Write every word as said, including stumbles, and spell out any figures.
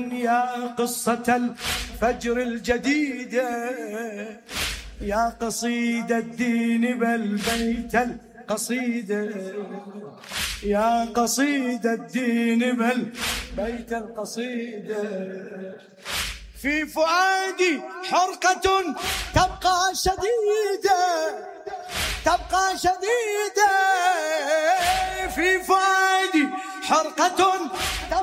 يا قصة الفجر الجديدة، يا قصيدة الدين بل بيت القصيدة، يا قصيدة الدين بل بيت القصيدة. في فؤادي حرقة تبقى شديدة، تبقى شديدة، في فؤادي حرقة